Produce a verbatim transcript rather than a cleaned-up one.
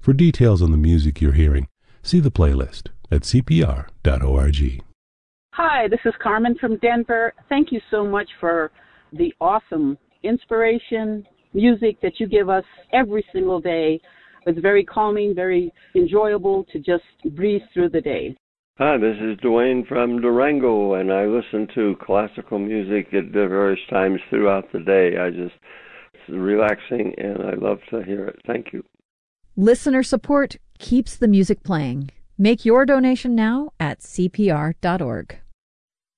For details on the music you're hearing, see the playlist at c p r dot org. Hi, this is Carmen from Denver. Thank you so much for the awesome inspiration, music that you give us every single day. It's very calming, very enjoyable to just breeze through the day. Hi, this is Dwayne from Durango, and I listen to classical music at various times throughout the day. I just, it's relaxing, and I love to hear it. Thank you. Listener support keeps the music playing. Make your donation now at c p r dot org.